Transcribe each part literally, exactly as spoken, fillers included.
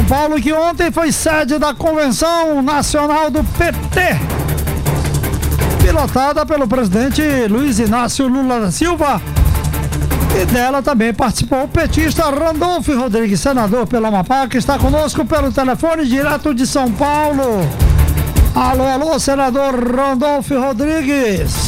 São Paulo, que ontem foi sede da Convenção Nacional do P T, pilotada pelo presidente Luiz Inácio Lula da Silva, e dela também participou o petista Randolfo Rodrigues, senador pelo Amapá, que está conosco pelo telefone direto de São Paulo. Alô, alô, senador Randolfo Rodrigues.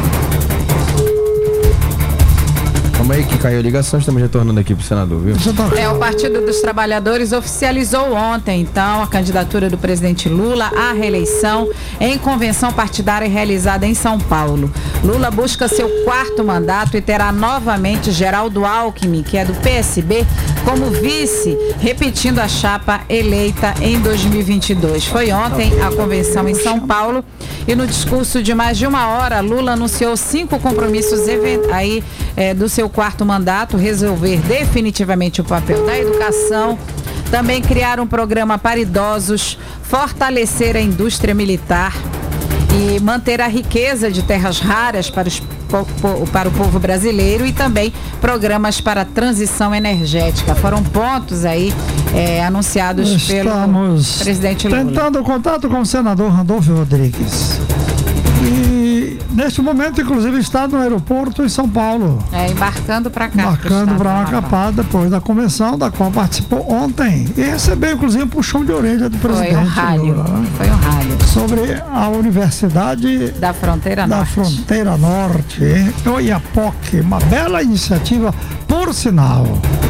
Calma aí que caiu a ligação, estamos retornando aqui pro senador, viu? É, o Partido dos Trabalhadores oficializou ontem, então, a candidatura do presidente Lula à reeleição em convenção partidária realizada em São Paulo. Lula busca seu quarto mandato e terá novamente Geraldo Alckmin, que é do P S B, como vice, repetindo a chapa eleita em dois mil e vinte e dois. Foi ontem a convenção em São Paulo e no discurso de mais de uma hora, Lula anunciou cinco compromissos aí é, do seu quarto mandato: resolver definitivamente o papel da educação, também criar um programa para idosos, fortalecer a indústria militar e manter a riqueza de terras raras para, os, para o povo brasileiro e também programas para transição energética. Foram pontos aí é, anunciados Estamos pelo presidente Lula. Tentando contato com o senador Randolfo Rodrigues. E neste momento, inclusive, está no aeroporto em São Paulo. É, embarcando para cá. Embarcando para Macapá, depois da convenção, da qual participou ontem. E recebeu, inclusive, um puxão de orelha do presidente. Foi um ralho. Lula, Foi um ralho. sobre a Universidade da Fronteira da Norte. Fronteira Norte, em Oiapoque. Uma bela iniciativa, por sinal.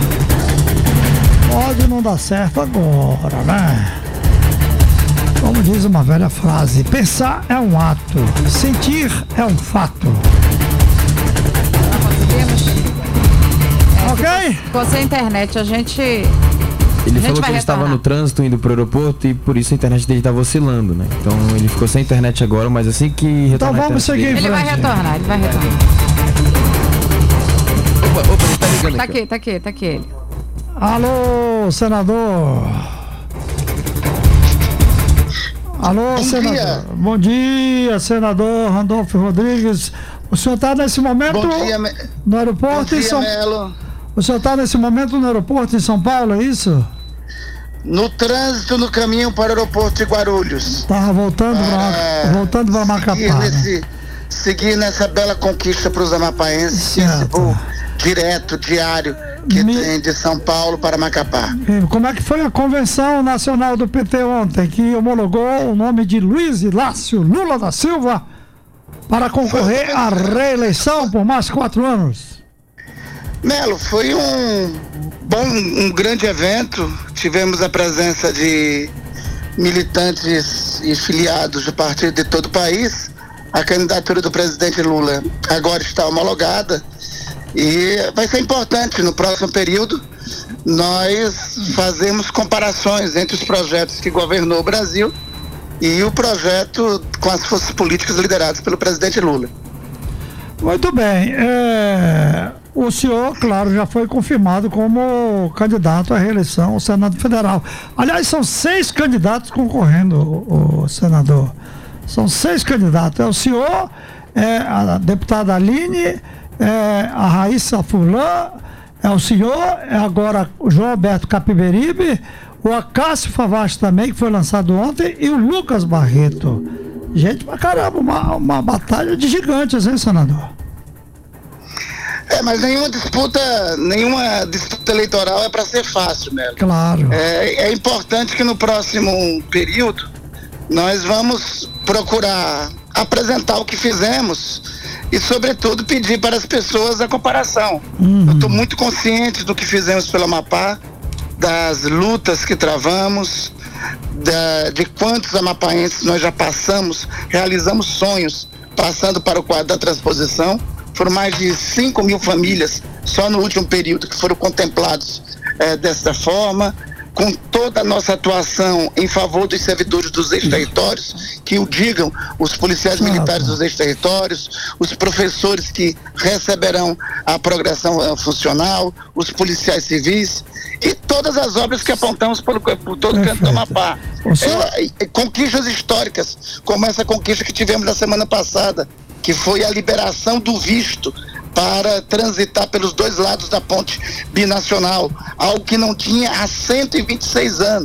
Pode não dar certo agora, né? Como diz uma velha frase, pensar é um ato, sentir é um fato. Não conseguimos. É, Ok? Ficou sem internet, a gente... Ele a gente falou que vai ele estava retornar. no trânsito indo pro aeroporto e por isso a internet dele estava oscilando, né? Então ele ficou sem internet agora, mas assim que retornar Então vamos a internet seguir dele- em Ele vai frente. retornar, ele vai retornar. Opa, opa, ele tá ligando Tá aqui. aqui, tá aqui, tá aqui ele. Alô, senador. Alô, Bom senador. dia. Bom dia, senador Randolfo Rodrigues. O senhor está nesse momento Bom dia, Me- no Bom aeroporto em dia, São Melo. O senhor está nesse momento no aeroporto em São Paulo, é isso? No trânsito, no caminho para o aeroporto de Guarulhos. Tava voltando Para para voltando para seguir, Macapá. Né? nesse, seguir nessa bela conquista para os amapaenses, esse Certo. voo direto, diário, que Me- tem de São Paulo para Macapá. E como é que foi a convenção nacional do P T ontem, que homologou o nome de Luiz Inácio Lula da Silva para concorrer à reeleição por mais quatro anos? Melo, foi um bom, um grande evento. Tivemos a presença de militantes e filiados do partido de todo o país. A candidatura do presidente Lula agora está homologada e vai ser importante no próximo período nós fazermos comparações entre os projetos que governou o Brasil e o projeto com as forças políticas lideradas pelo presidente Lula. Muito bem. É, o senhor, claro, já foi confirmado como candidato à reeleição ao Senado Federal. Aliás, são seis candidatos concorrendo, o, o senador. São seis candidatos. É o senhor, é a deputada Aline, é a Raíssa Furlan, é o senhor, é agora o João Alberto Capiberibe, o Acácio Favasti também, que foi lançado ontem, e o Lucas Barreto. Gente, pra caramba, uma, uma batalha de gigantes, hein, senador? É, mas nenhuma disputa, nenhuma disputa eleitoral é para ser fácil, Melo. Claro. É, é importante que no próximo período nós vamos procurar apresentar o que fizemos e, sobretudo, pedir para as pessoas a comparação. Uhum. Eu estou muito consciente do que fizemos pelo Amapá, das lutas que travamos, da, de quantos amapaenses nós já passamos, realizamos sonhos, passando para o quadro da transposição. Foram mais de cinco mil famílias só no último período que foram contemplados eh, dessa forma, com toda a nossa atuação em favor dos servidores dos ex-territórios, que o digam, os policiais militares dos ex-territórios, os professores que receberão a progressão eh, funcional, os policiais civis e todas as obras que apontamos por, por todo o canto do Amapá. O senhor- É, é, conquistas históricas, como essa conquista que tivemos na semana passada, que foi a liberação do visto para transitar pelos dois lados da ponte binacional, algo que não tinha há cento e vinte e seis anos.